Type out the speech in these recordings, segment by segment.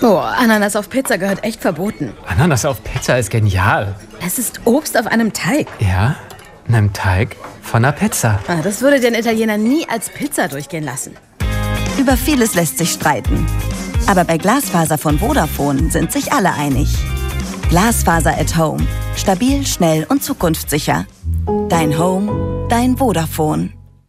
Oh, Ananas auf Pizza gehört echt verboten. Ananas auf Pizza ist genial. Es ist Obst auf einem Teig. Ja, einem Teig von einer Pizza. Das würde den Italiener nie als Pizza durchgehen lassen. Über vieles lässt sich streiten. Aber bei Glasfaser von Vodafone sind sich alle einig. Glasfaser at Home. Stabil, schnell und zukunftssicher. Dein Home, dein Vodafone.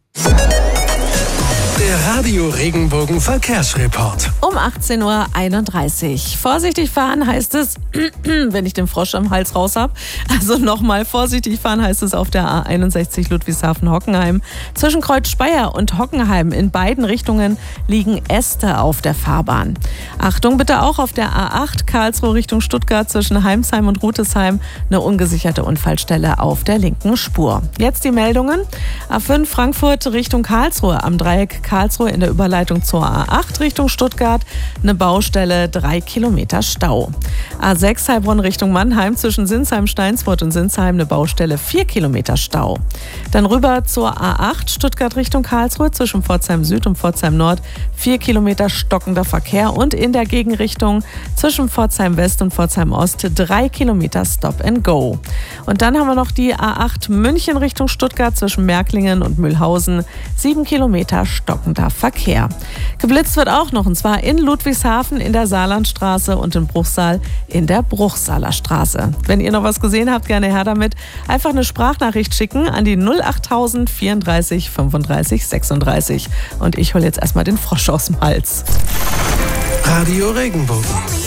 Der Radio Regenbogen Verkehrsreport. Um 18:31 Uhr. Vorsichtig fahren heißt es, wenn ich den Frosch am Hals raus habe. Also nochmal vorsichtig fahren heißt es auf der A61 Ludwigshafen-Hockenheim. Zwischen Kreuz Speyer und Hockenheim in beiden Richtungen liegen Äste auf der Fahrbahn. Achtung bitte auch auf der A8 Karlsruhe Richtung Stuttgart zwischen Heimsheim und Rutesheim eine ungesicherte Unfallstelle auf der linken Spur. Jetzt die Meldungen. A5 Frankfurt Richtung Karlsruhe am Dreieck Karlsruhe in der Überleitung zur A8 Richtung Stuttgart. Eine Baustelle, 3 Kilometer Stau. A6 Heilbronn Richtung Mannheim zwischen Sinsheim-Steinsfurt und Sinsheim eine Baustelle, 4 Kilometer Stau. Dann rüber zur A8 Stuttgart Richtung Karlsruhe zwischen Pforzheim Süd und Pforzheim Nord, 4 Kilometer stockender Verkehr und in der Gegenrichtung zwischen Pforzheim West und Pforzheim Ost 3 Kilometer Stop and Go. Und dann haben wir noch die A8 München Richtung Stuttgart zwischen Märklingen und Mühlhausen, 7 Kilometer stockender Verkehr. Geblitzt wird auch noch, und zwar in Ludwigshafen in der Saarlandstraße und in Bruchsal in der Bruchsaler Straße. Wenn ihr noch was gesehen habt, gerne her damit. Einfach eine Sprachnachricht schicken an die 08000 34 35 36. Und ich hole jetzt erstmal den Frosch aus dem Hals. Radio Regenbogen.